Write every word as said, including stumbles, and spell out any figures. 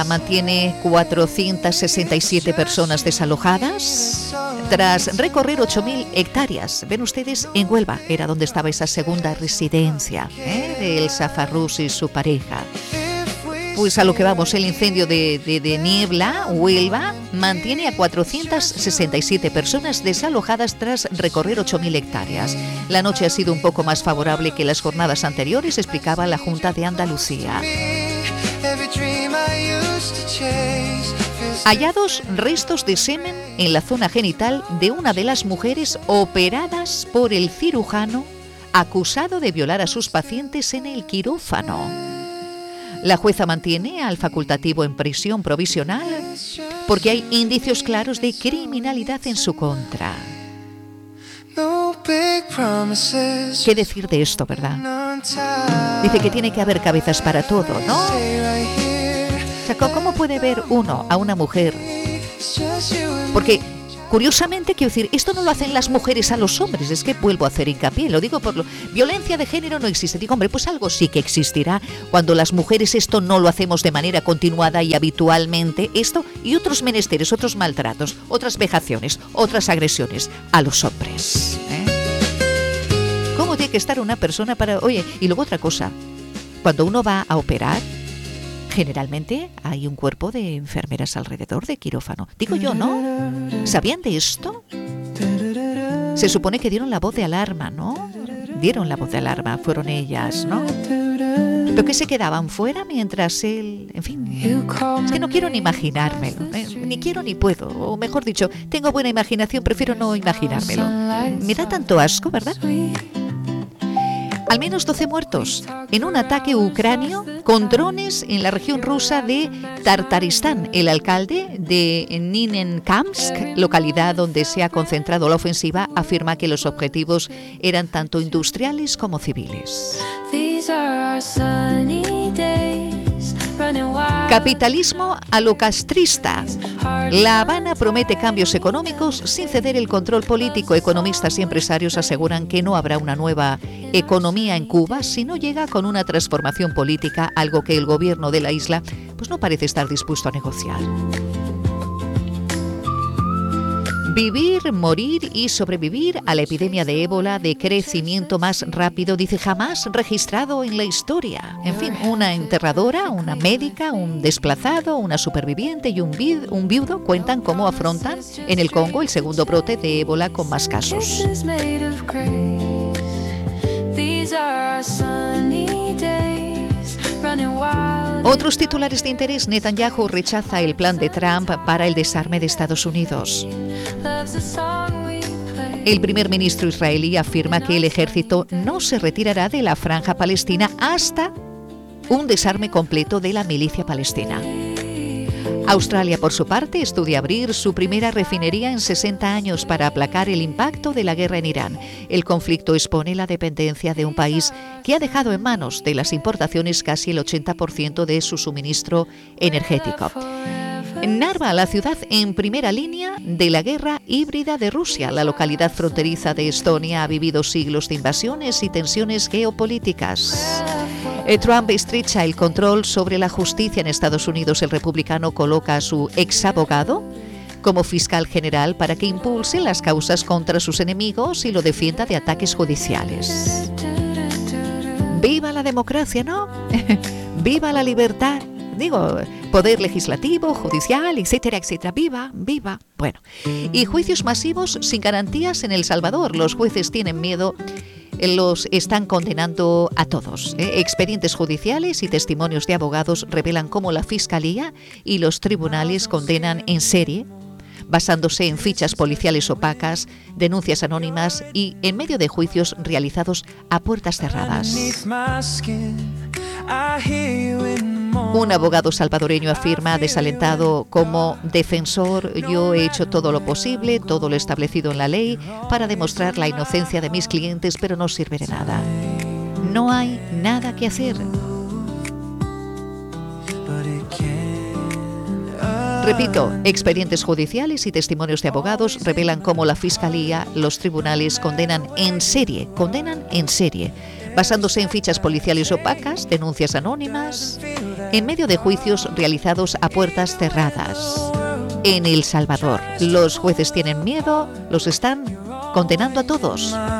mantiene cuatrocientas sesenta y siete personas desalojadas tras recorrer ocho mil hectáreas. Ven ustedes, en Huelva era donde estaba esa segunda residencia ¿eh? de Elsa Farrús y su pareja. Pues a lo que vamos, el incendio de, de, de Niebla, Huelva, mantiene a cuatrocientas sesenta y siete personas desalojadas tras recorrer ocho mil hectáreas. La noche ha sido un poco más favorable que las jornadas anteriores, explicaba la Junta de Andalucía. Hallados restos de semen en la zona genital de una de las mujeres operadas por el cirujano acusado de violar a sus pacientes en el quirófano. La jueza mantiene al facultativo en prisión provisional porque hay indicios claros de criminalidad en su contra. ¿Qué decir de esto, verdad? Dice que tiene que haber cabezas para todo, ¿no? O sea, ¿cómo puede ver uno a una mujer? Porque, curiosamente, quiero decir, esto no lo hacen las mujeres a los hombres, es que vuelvo a hacer hincapié, lo digo por lo... Violencia de género no existe. Digo, hombre, pues algo sí que existirá cuando las mujeres esto no lo hacemos de manera continuada y habitualmente, esto y otros menesteres, otros maltratos, otras vejaciones, otras agresiones a los hombres. ¿eh? ¿Cómo tiene que estar una persona para...? Oye, y luego otra cosa, cuando uno va a operar, generalmente hay un cuerpo de enfermeras alrededor de quirófano. Digo yo, ¿no? ¿Sabían de esto? Se supone que dieron la voz de alarma, ¿no? Dieron la voz de alarma, fueron ellas, ¿no? ¿Pero qué se quedaban fuera mientras él...? En fin, es que no quiero ni imaginármelo, ¿eh? Ni quiero ni puedo, o mejor dicho, tengo buena imaginación, prefiero no imaginármelo. Me da tanto asco, ¿verdad? Al menos doce muertos en un ataque ucranio con drones en la región rusa de Tartaristán. El alcalde de Ninenkamsk, localidad donde se ha concentrado la ofensiva, afirma que los objetivos eran tanto industriales como civiles. Capitalismo a lo castrista. La Habana promete cambios económicos sin ceder el control político. Economistas y empresarios aseguran que no habrá una nueva economía en Cuba si no llega con una transformación política, algo que el gobierno de la isla pues no parece estar dispuesto a negociar. Vivir, morir y sobrevivir a la epidemia de ébola de crecimiento más rápido, dice, jamás registrado en la historia. En fin, una enterradora, una médica, un desplazado, una superviviente y un, vid, un viudo cuentan cómo afrontan en el Congo el segundo brote de ébola con más casos. Otros titulares de interés. Netanyahu rechaza el plan de Trump para el desarme de Estados Unidos. El primer ministro israelí afirma que el ejército no se retirará de la franja palestina hasta un desarme completo de la milicia palestina. Australia, por su parte, estudia abrir su primera refinería en sesenta años para aplacar el impacto de la guerra en Irán. El conflicto expone la dependencia de un país que ha dejado en manos de las importaciones casi el ochenta por ciento de su suministro energético. Narva, la ciudad en primera línea de la guerra híbrida de Rusia. La localidad fronteriza de Estonia ha vivido siglos de invasiones y tensiones geopolíticas. Trump estrecha el control sobre la justicia en Estados Unidos. El republicano coloca a su exabogado como fiscal general para que impulse las causas contra sus enemigos y lo defienda de ataques judiciales. ¡Viva la democracia!, ¿no? ¡Viva la libertad! Digo, poder legislativo, judicial, etcétera, etcétera. ¡Viva, viva! Bueno, y juicios masivos sin garantías en El Salvador. Los jueces tienen miedo, los están condenando a todos. ¿eh? Expedientes judiciales y testimonios de abogados revelan cómo la Fiscalía y los tribunales condenan en serie, basándose en fichas policiales opacas, denuncias anónimas y en medio de juicios realizados a puertas cerradas. Un abogado salvadoreño afirma, desalentado como defensor: yo he hecho todo lo posible, todo lo establecido en la ley para demostrar la inocencia de mis clientes, pero no sirve de nada. No hay nada que hacer. Repito, expedientes judiciales y testimonios de abogados revelan cómo la Fiscalía, los tribunales condenan en serie, condenan en serie, basándose en fichas policiales opacas, denuncias anónimas en medio de juicios realizados a puertas cerradas. En El Salvador, los jueces tienen miedo, los están condenando a todos.